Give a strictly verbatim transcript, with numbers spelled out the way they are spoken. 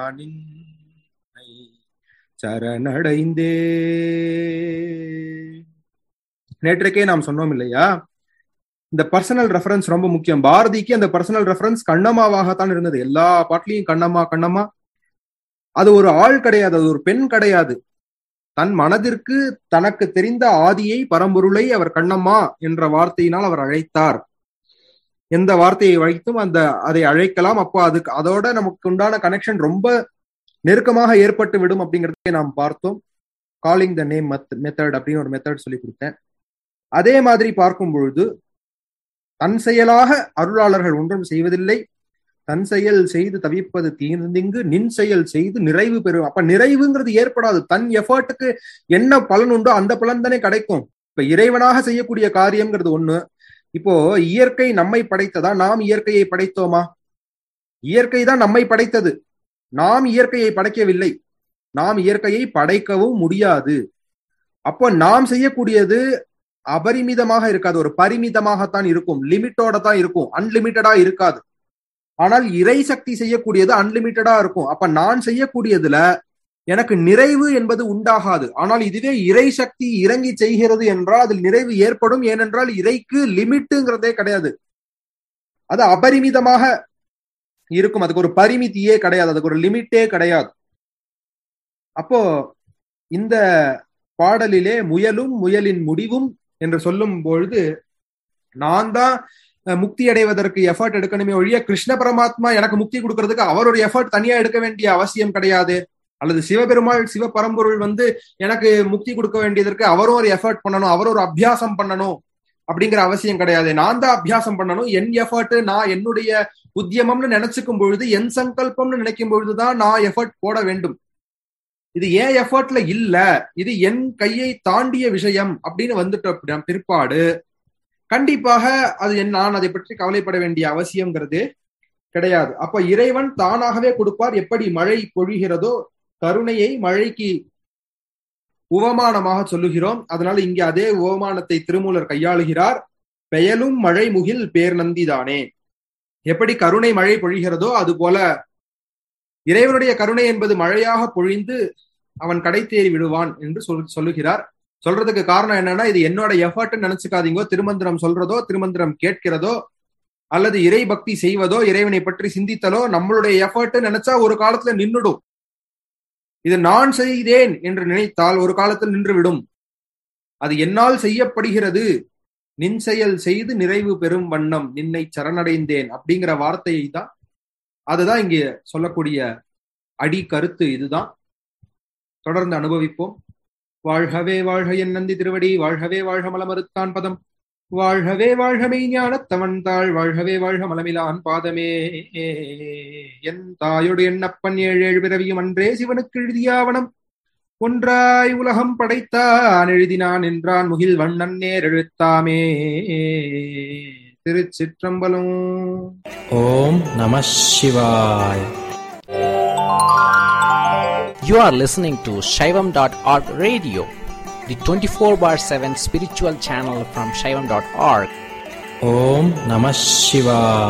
நின்னை சரணடைந்தே. நேற்றைக்கே நாம் சொன்னோம் இல்லையா, இந்த பர்சனல் ரெஃபரன்ஸ் ரொம்ப முக்கியம். பாரதிக்கு அந்த பர்சனல் ரெஃபரன்ஸ் கண்ணம்மாவாகத்தான் இருந்தது. எல்லா பாட்டிலையும் கண்ணம்மா கண்ணம்மா. அது ஒரு ஆள் கிடையாது, அது ஒரு பெண் கிடையாது. தன் மனதிற்கு தனக்கு தெரிந்த ஆதியை பரம்பொருளை அவர் கண்ணம்மா என்ற வார்த்தையினால் அவர் அழைத்தார். எந்த வார்த்தையை வைத்தும் அந்த அதை அழைக்கலாம். அப்போ அதுக்கு அதோட நமக்கு உண்டான கனெக்ஷன் ரொம்ப நெருக்கமாக ஏற்பட்டு விடும் அப்படிங்கிறதை நாம் பார்த்தோம். காலிங் த நேம் மெத்தட் அப்படின்னு ஒரு மெத்தட் சொல்லி கொடுத்தேன். அதே மாதிரி பார்க்கும் பொழுது தன் செயலாக அருளாளர்கள் ஒன்றும் செய்வதில்லை. தன் செயல் செய்து தவிப்பது தீர்ந்திங்கு நின் செயல் செய்து நிறைவு பெறும். அப்ப நிறைவுங்கிறது ஏற்படாது. தன் எஃபர்ட்டுக்கு என்ன பலன் உண்டோ அந்த பலன் தானே கிடைக்கும். இப்ப இறைவனாக செய்யக்கூடிய காரியம்ங்கிறது ஒண்ணு. இப்போ இயற்கை நம்மை படைத்ததா, நாம் இயற்கையை படைத்தோமா? இயற்கை தான் நம்மை படைத்தது, நாம் இயற்கையை படைக்கவில்லை. நாம் இயற்கையை படைக்கவும் முடியாது. அப்போ நாம் செய்யக்கூடியது அபரிமிதமாக இருக்காது, ஒரு பரிமிதமாகத்தான் இருக்கும், லிமிட்டோட தான் இருக்கும், அன்லிமிட்டடா இருக்காது. ஆனால் இறை சக்தி செய்யக்கூடியது அன்லிமிட்டடா இருக்கும். அப்ப நான் செய்யக்கூடியதுல எனக்கு நிறைவு என்பது உண்டாகாது. ஆனால் இதுவே இறை சக்தி இறங்கி செய்கிறது என்றால் அதில் நிறைவு ஏற்படும். ஏனென்றால் இறைக்கு லிமிட்டுங்கிறதே கிடையாது, அது அபரிமிதமாக இருக்கும். அதுக்கு ஒரு பரிமிதியே கிடையாது, அதுக்கு ஒரு லிமிட்டே கிடையாது. அப்போ இந்த பாடலிலே முயலும் முயலின் முடிவும் என்று சொல்லும் பொழுது நான் தான் முக்தி அடைவதற்கு எஃபர்ட் எடுக்கணுமே ஒழிய கிருஷ்ண பரமாத்மா எனக்கு முக்தி கொடுக்கறதுக்கு அவர் ஒரு எஃபர்ட் தனியா எடுக்க வேண்டிய அவசியம் கிடையாது. அல்லது சிவபெருமாள் சிவ பரம்பொருள் வந்து எனக்கு முக்தி கொடுக்க வேண்டியதற்கு அவரும் ஒரு எஃபர்ட் பண்ணணும், அவர் ஒரு அபியாசம் பண்ணணும் அப்படிங்கிற அவசியம் கிடையாது. நான் தான் அபியாசம் பண்ணணும். என் எஃபர்ட், நான் என்னுடைய உத்தியமம்னு நினைச்சுக்கும் பொழுது, என் சங்கல்பம்னு நினைக்கும் பொழுதுதான் நான் எஃபர்ட் போட வேண்டும். இது ஏன் எஃபர்ட்ல இல்ல, இது என் கையை தாண்டிய விஷயம் அப்படின்னு வந்துட்ட பிற்பாடு கண்டிப்பாக அது நான் அதை பற்றி கவலைப்பட வேண்டிய அவசியம்ங்கிறது கிடையாது. அப்ப இறைவன் தானாகவே கொடுப்பார். எப்படி மழை பொழிகிறதோ, கருணையை மழைக்கு உவமானமாக சொல்லுகிறோம். அதனால இங்கே அதே உவமானத்தை திருமூலர் கையாளுகிறார். பெயலும் மழை முகில் பேர் நந்திதானே. எப்படி கருணை மழை பொழிகிறதோ அது போல இறைவனுடைய கருணை என்பது மழையாக பொழிந்து அவன் கடை தேறி விடுவான் என்று சொல் சொல்லுகிறார். சொல்றதுக்கு காரணம் என்னன்னா, இது என்னோட எஃபர்ட்னு நினைச்சுக்காதீங்கோ. திருமந்திரம் சொல்றதோ, திருமந்திரம் கேட்கிறதோ, அல்லது இறை பக்தி செய்வதோ, இறைவனை பற்றி சிந்தித்தலோ நம்மளுடைய எஃபர்ட் நினைச்சா ஒரு காலத்துல நின்றுடும். இது நான் செய்தேன் என்று நினைத்தால் ஒரு காலத்தில் நின்றுவிடும். அது என்னால் செய்யப்படுகிறது, நின் செயல் செய்து நிறைவு பெறும் வண்ணம் நின்னை சரணடைந்தேன் அப்படிங்கிற வார்த்தையை தான், அதுதான் இங்கே சொல்லக்கூடிய அடி கருத்து. இதுதான் தொடர்ந்து அனுபவிப்போம். வாழ்கவே வாழ்க என் நந்தி திருவடி, வாழ்கவே வாழ்க மலமறுத்தான் பதம், வாழ்கவே வாழ்க மெய்ஞானத்தவன் தாள், வாழ்கவே வாழ்க மலமிலான் பாதமே. என் தாயோடு என்னப்பன் ஏழு ஏழு பிறவியும் அன்றே சிவனுக்கு எழுதியாவனம் ஒன்றாய் உலகம் படைத்தான் எழுதினான் என்றான் முகில் வண்ணன் நேர் எழுத்தாமே. திருச்சிற்றம்பலம். ஓம் நம சிவாய. You are listening to Shaivam dot org radio, the twenty-four bar seven spiritual channel from Shaivam dot org. Om Namah Shivaya.